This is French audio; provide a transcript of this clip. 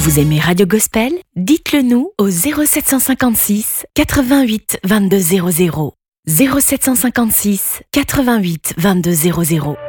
Vous aimez Radio Gospel? Dites-le nous au 0756 88 22 00. 0756 88 22 00.